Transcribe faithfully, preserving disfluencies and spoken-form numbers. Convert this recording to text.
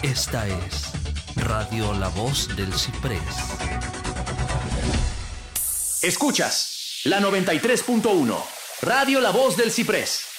Esta es Radio La Voz del Ciprés. Escuchas la noventa y tres punto uno, Radio La Voz del Ciprés.